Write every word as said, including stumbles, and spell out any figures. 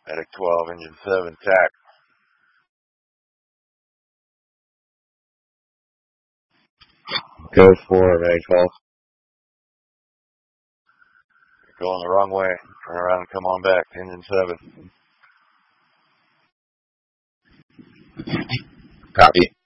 Medic twelve, engine seven, tack. Code four, Medic twelve. You're going the wrong way. Turn around and come on back, engine seven. Copy.